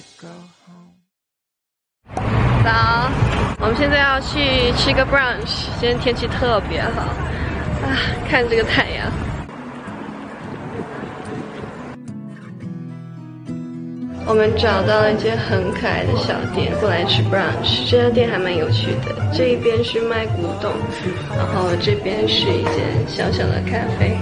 早，我们现在要去吃个 brunch， 今天天气特别好啊，看这个太阳。我们找到了一间很可爱的小店，过来吃 brunch。这家店还蛮有趣的，这一边是卖古董，然后这边是一间小小的咖啡。